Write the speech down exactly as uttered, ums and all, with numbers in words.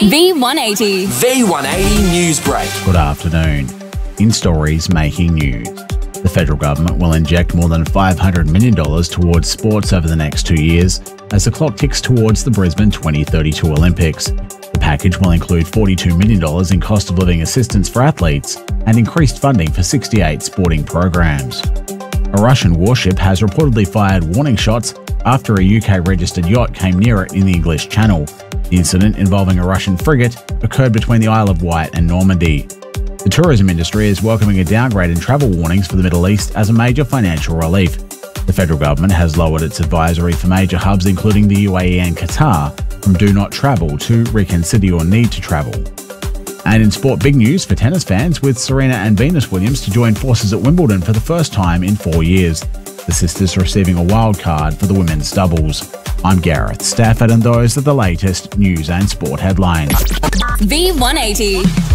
V one eighty. V one eighty News Break. Good afternoon. In stories making news, the federal government will inject more than five hundred million dollars towards sports over the next two years as the clock ticks towards the Brisbane twenty thirty-two Olympics. The package will include forty-two million dollars in cost of living assistance for athletes and increased funding for sixty-eight sporting programs. A Russian warship has reportedly fired warning shots after a U K-registered yacht came near it in the English Channel. The incident, involving a Russian frigate, occurred between the Isle of Wight and Normandy. The tourism industry is welcoming a downgrade in travel warnings for the Middle East as a major financial relief. The federal government has lowered its advisory for major hubs including the U A E and Qatar from do not travel to reconsider your need to travel. And in sport, big news for tennis fans, with Serena and Venus Williams to join forces at Wimbledon for the first time in four years. The sisters are receiving a wild card for the women's doubles. I'm Gareth Stafford, and those are the latest news and sport headlines. V one eighty.